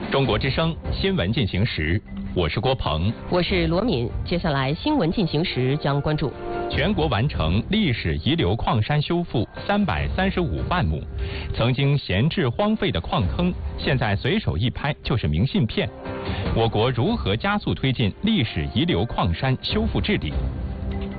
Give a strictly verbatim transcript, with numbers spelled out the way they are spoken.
中国之声新闻进行时，我是郭鹏， 我是罗敏。接下来新闻进行时将关注： 全国完成历史遗留矿山修复三百三十五万亩，曾经闲置荒废的矿坑，现在随手一拍就是明信片。我国如何加速推进历史遗留矿山修复治理？